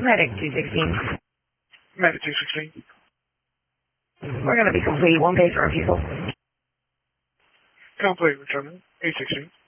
Medic 216. Medic 216. We're going to be complete. One page for our people. Complete, returning. 816.